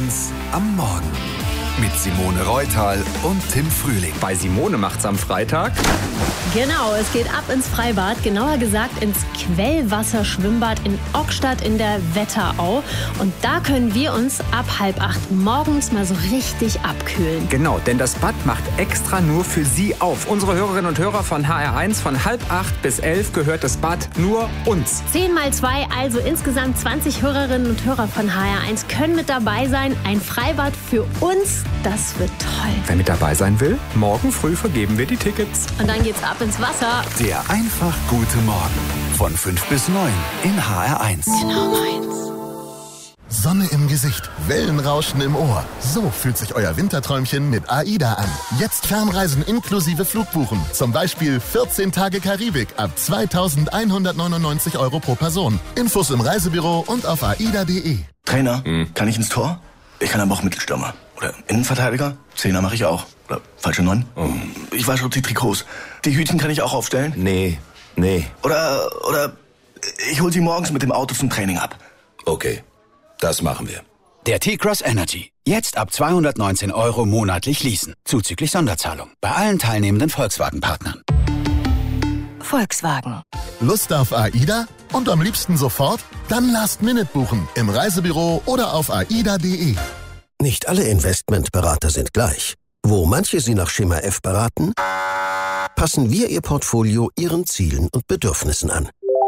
HR1 am Morgen. Mit Simone Reutal und Tim Frühling. Bei Simone macht's am Freitag. Genau, es geht ab ins Freibad, genauer gesagt ins Quellwasserschwimmbad in Ockstadt in der Wetterau. Und da können wir uns ab 7:30 morgens mal so richtig abkühlen. Genau, denn das Bad macht extra nur für Sie auf. Unsere Hörerinnen und Hörer von HR1 von 7:30 bis 11 gehört das Bad nur uns. 10 mal 2, also insgesamt 20 Hörerinnen und Hörer von HR1 können mit dabei sein. Ein Freibad für uns, das wird toll. Wer mit dabei sein will, morgen früh vergeben wir die Tickets. Und dann geht's ab ins Wasser. Der einfach gute Morgen. Von 5 bis 9 in HR1. Genau meins. Sonne im Gesicht, Wellenrauschen im Ohr. So fühlt sich euer Winterträumchen mit AIDA an. Jetzt Fernreisen inklusive Flugbuchen. Zum Beispiel 14 Tage Karibik ab 2.199 € pro Person. Infos im Reisebüro und auf aida.de. Trainer, kann ich ins Tor? Ich kann aber auch Mittelstürmer. Oder Innenverteidiger? Zehner mache ich auch. Oder falsche 9? Ich wasche die Trikots. Die Hütchen kann ich auch aufstellen? Nee. Oder ich hol sie morgens mit dem Auto zum Training ab. Okay, das machen wir. Der T-Cross Energy. Jetzt ab 219 € monatlich leasen. Zuzüglich Sonderzahlung. Bei allen teilnehmenden Volkswagen-Partnern. Volkswagen. Lust auf AIDA? Und am liebsten sofort? Dann Last-Minute buchen. Im Reisebüro oder auf aida.de. Nicht alle Investmentberater sind gleich. Wo manche Sie nach Schema F beraten, passen wir Ihr Portfolio Ihren Zielen und Bedürfnissen an.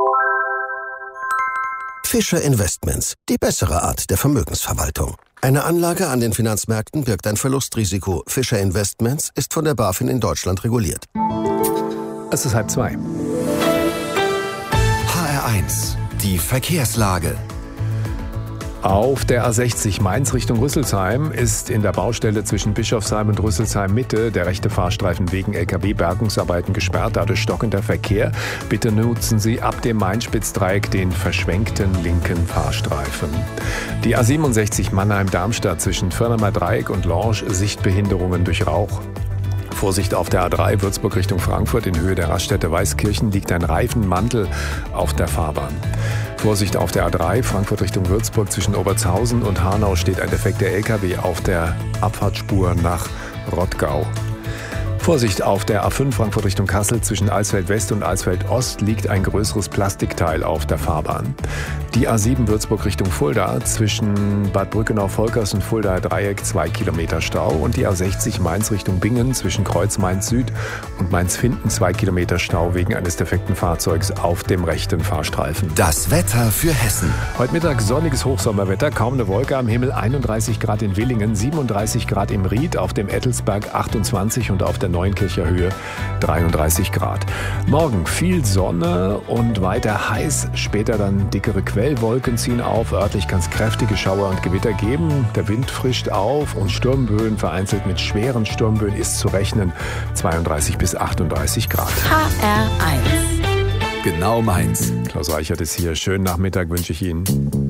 Fischer Investments, die bessere Art der Vermögensverwaltung. Eine Anlage an den Finanzmärkten birgt ein Verlustrisiko. Fischer Investments ist von der BaFin in Deutschland reguliert. Es ist 1:30. HR1, die Verkehrslage. Auf der A60 Mainz Richtung Rüsselsheim ist in der Baustelle zwischen Bischofsheim und Rüsselsheim Mitte der rechte Fahrstreifen wegen LKW-Bergungsarbeiten gesperrt, dadurch stockender Verkehr. Bitte nutzen Sie ab dem Main-Spitz-Dreieck den verschwenkten linken Fahrstreifen. Die A67 Mannheim-Darmstadt zwischen Firnheimer Dreieck und Lorsch Sichtbehinderungen durch Rauch. Vorsicht auf der A3 Würzburg Richtung Frankfurt in Höhe der Raststätte Weißkirchen liegt ein Reifenmantel auf der Fahrbahn. Vorsicht auf der A3 Frankfurt Richtung Würzburg zwischen Obertshausen und Hanau steht ein defekter LKW auf der Abfahrtsspur nach Rottgau. Vorsicht auf der A5 Frankfurt Richtung Kassel zwischen Alsfeld West und Alsfeld Ost liegt ein größeres Plastikteil auf der Fahrbahn. Die A7 Würzburg Richtung Fulda zwischen Bad Brückenau-Volkers und Fuldaer Dreieck 2 Kilometer Stau und die A60 Mainz Richtung Bingen zwischen Kreuz Mainz Süd und Mainz-Finden 2 Kilometer Stau wegen eines defekten Fahrzeugs auf dem rechten Fahrstreifen. Das Wetter für Hessen. Heute Mittag sonniges Hochsommerwetter, kaum eine Wolke am Himmel, 31 Grad in Willingen, 37 Grad im Ried, auf dem Ettelsberg 28 und auf der Neunkircher Höhe 33 Grad. Morgen viel Sonne und weiter heiß, später dann dickere Quellwolken ziehen auf, örtlich kann es kräftige Schauer und Gewitter geben, der Wind frischt auf und Sturmböen, vereinzelt mit schweren Sturmböen ist zu rechnen, 32 bis 38 Grad. HR1. Genau meins. Klaus Reichert ist hier, schönen Nachmittag wünsche ich Ihnen.